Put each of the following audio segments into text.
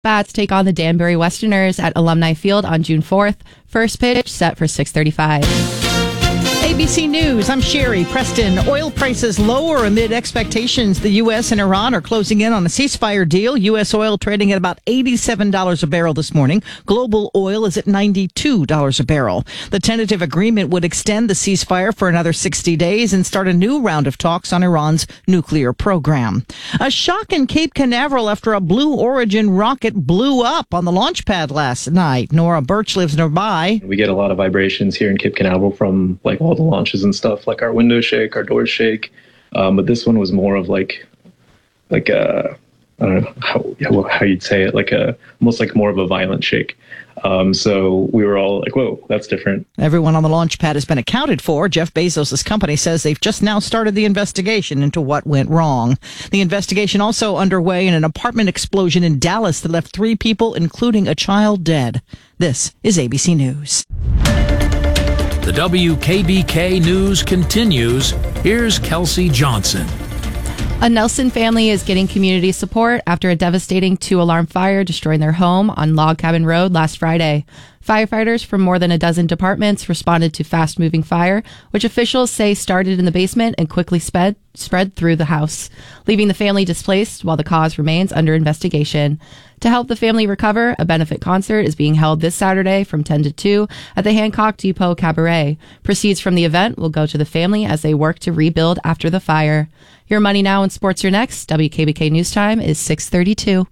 Bats take on the Danbury Westerners at Alumni Field on June 4th. First pitch set for 6:35. ABC News, I'm Sherry Preston. Oil prices lower amid expectations the U.S. and Iran are closing in on a ceasefire deal. U.S. oil trading at about $87 a barrel this morning. Global oil is at $92 a barrel. The tentative agreement would extend the ceasefire for another 60 days and start a new round of talks on Iran's nuclear program. A shock in Cape Canaveral after a Blue Origin rocket blew up on the launch pad last night. Nora Birch lives nearby. We get a lot of vibrations here in Cape Canaveral from all the launches and stuff, like our windows shake, our doors shake. But this one was more of like a, I don't know how you'd say it, almost like more of a violent shake. So we were all like, whoa, that's different. Everyone on the launch pad has been accounted for. Jeff Bezos' company says they've just now started the investigation into what went wrong. The investigation also underway in an apartment explosion in Dallas that left 3 people, including a child, dead. This is ABC News. The WKBK News continues. Here's Kelsey Johnson. A Nelson family is getting community support after a devastating 2-alarm fire destroying their home on Log Cabin Road last Friday. Firefighters from more than a dozen departments responded to fast-moving fire, which officials say started in the basement and quickly spread through the house, leaving the family displaced while the cause remains under investigation. To help the family recover, a benefit concert is being held this Saturday from 10 to 2 at the Hancock Depot Cabaret. Proceeds from the event will go to the family as they work to rebuild after the fire. Your Money Now and Sports Are Next. WKBK News Time is 6:32.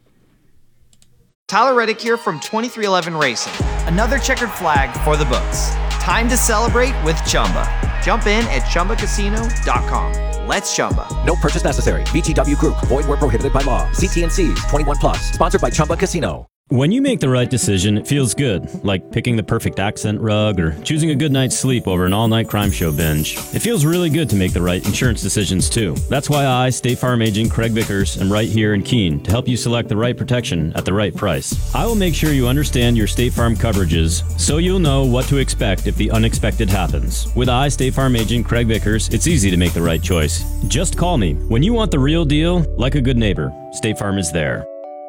Tyler Reddick here from 2311 Racing. Another checkered flag for the books. Time to celebrate with Chumba. Jump in at ChumbaCasino.com. Let's Chumba. No purchase necessary. VGW Group. Void where prohibited by law. See T&Cs. 21 plus. Sponsored by Chumba Casino. When you make the right decision, it feels good, like picking the perfect accent rug or choosing a good night's sleep over an all-night crime show binge. It feels really good to make the right insurance decisions, too. That's why I, State Farm Agent Craig Vickers, am right here in Keene to help you select the right protection at the right price. I will make sure you understand your State Farm coverages so you'll know what to expect if the unexpected happens. With I, State Farm Agent Craig Vickers, it's easy to make the right choice. Just call me. When you want the real deal, like a good neighbor, State Farm is there.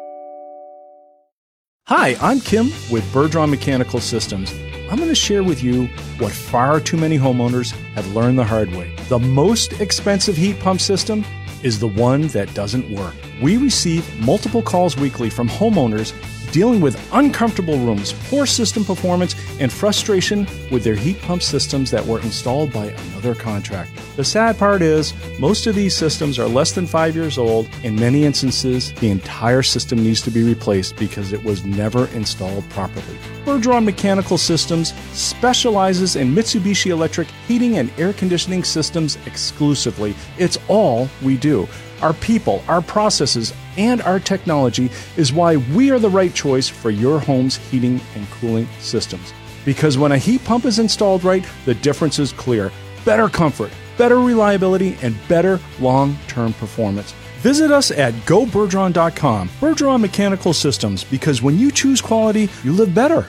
Hi, I'm Kim with Bergeron Mechanical Systems. I'm going to share with you what far too many homeowners have learned the hard way. The most expensive heat pump system is the one that doesn't work. We receive multiple calls weekly from homeowners dealing with uncomfortable rooms, poor system performance, and frustration with their heat pump systems that were installed by another contractor. The sad part is, most of these systems are less than 5 years old. In many instances, the entire system needs to be replaced because it was never installed properly. Bergeron Mechanical Systems specializes in Mitsubishi Electric heating and air conditioning systems exclusively. It's all we do. Our people, our processes, and our technology is why we are the right choice for your home's heating and cooling systems. Because when a heat pump is installed right, the difference is clear. Better comfort, better reliability, and better long-term performance. Visit us at gobergeron.com. Bergeron Mechanical Systems, because when you choose quality, you live better.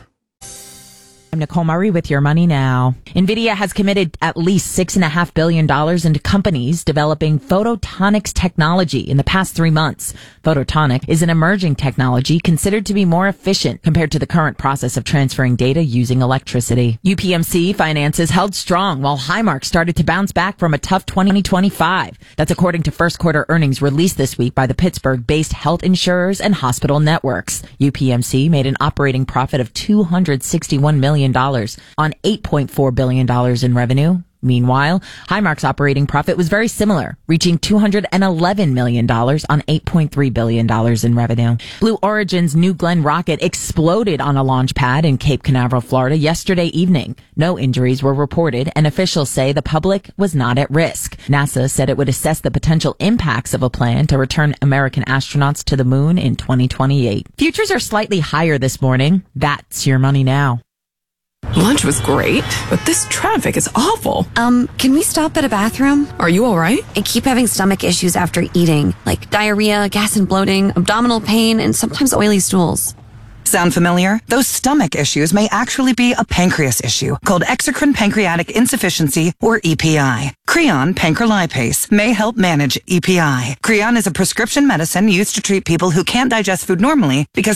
I'm Nicole Murray with Your Money Now. NVIDIA has committed at least $6.5 billion into companies developing photonics technology in the past 3 months. Photonic is an emerging technology considered to be more efficient compared to the current process of transferring data using electricity. UPMC finances held strong while Highmark started to bounce back from a tough 2025. That's according to first quarter earnings released this week by the Pittsburgh-based health insurers and hospital networks. UPMC made an operating profit of $261 million on $8.4 billion in revenue. Meanwhile, Highmark's operating profit was very similar, reaching $211 million on $8.3 billion in revenue. Blue Origin's New Glenn rocket exploded on a launch pad in Cape Canaveral, Florida yesterday evening. No injuries were reported, and officials say the public was not at risk. NASA said it would assess the potential impacts of a plan to return American astronauts to the moon in 2028. Futures are slightly higher this morning. That's Your Money Now. Lunch was great, but this traffic is awful. Can we stop at a bathroom? Are you all right? I keep having stomach issues after eating, like diarrhea, gas and bloating, abdominal pain, and sometimes oily stools. Sound familiar? Those stomach issues may actually be a pancreas issue called exocrine pancreatic insufficiency, or EPI. Creon pancrelipase may help manage EPI. Creon is a prescription medicine used to treat people who can't digest food normally because